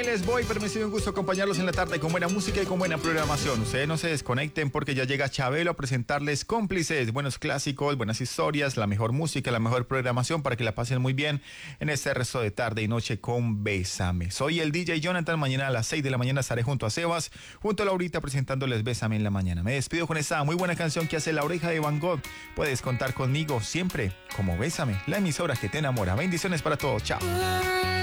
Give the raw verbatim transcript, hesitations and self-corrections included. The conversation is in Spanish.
les voy, pero me ha sido un gusto acompañarlos en la tarde con buena música y con buena programación. Ustedes no se desconecten porque ya llega Chabelo a presentarles Cómplices, buenos clásicos, buenas historias, la mejor música, la mejor programación para que la pasen muy bien en este resto de tarde y noche con Bésame. Soy el D J Jonathan, mañana a las seis de la mañana estaré junto a Sebas, junto a Laurita presentándoles Bésame en la mañana. Me despido con esta muy buena canción que hace La Oreja de Van Gogh. Puedes contar conmigo siempre como Bésame, la emisora que te enamora. Bendiciones para todos, chao.